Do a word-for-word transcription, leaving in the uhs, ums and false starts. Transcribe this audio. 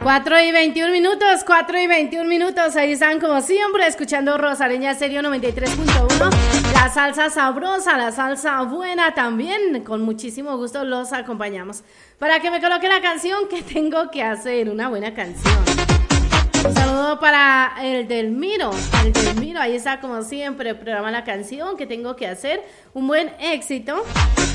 cuatro y veintiún minutos, cuatro y veintiún minutos, ahí están como siempre escuchando Rosareña Estéreo noventa y tres punto uno, la salsa sabrosa, la salsa buena también, con muchísimo gusto los acompañamos. Para que me coloque la canción que tengo que hacer, una buena canción. Un saludo para el Delmiro, el Delmiro, ahí está como siempre, programa la canción que tengo que hacer, un buen éxito.